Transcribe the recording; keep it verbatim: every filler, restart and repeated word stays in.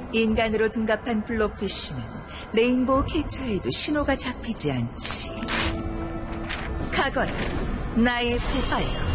인간으로 둔갑한 블록피쉬는 레인보우 캐쳐에도 신호가 잡히지 않지. 가거라, 나의 푸파이어.